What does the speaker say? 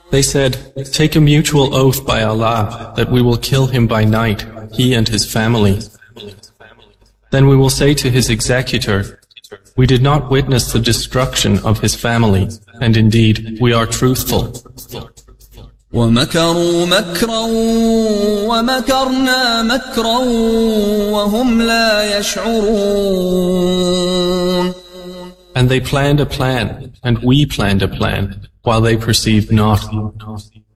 They said, "Take a mutual oath by Allah that we will kill him by night, he and his family." Then we will say to his executor, "We did not witness the destruction of his family, and indeed we are truthful." وَمَكَرُوا مَكْرًا وَمَكَرْنَا مَكْرًا وَهُمْ لَا يَشْعُرُونَ. And they planned a plan, and we planned a plan, while they perceived not.